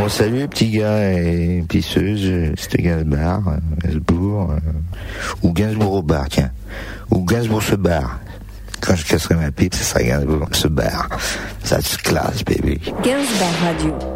Bon, salut les petits gars et pisseuses, c'était Gainsbourg, ou Gainsbourg au bar, tiens. Ou Gainsbourg se barre. Quand je casserai ma pipe, ce sera Gainsbourg se barre. Ça se classe, bébé. Gainsbourg Radio.